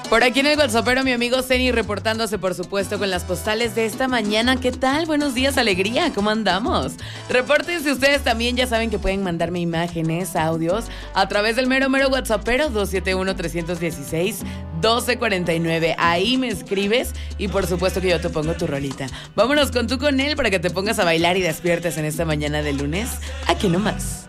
Por aquí en el WhatsAppero, mi amigo Zeni reportándose, por supuesto, con las postales de esta mañana. ¿Qué tal? Buenos días, alegría. ¿Cómo andamos? Repórtense ustedes también. Ya saben que pueden mandarme imágenes, audios a través del mero WhatsAppero 271-316-1249. Ahí me escribes y por supuesto que yo te pongo tu rolita. Vámonos con tú con él para que te pongas a bailar y despiertes en esta mañana de lunes. Aquí nomás.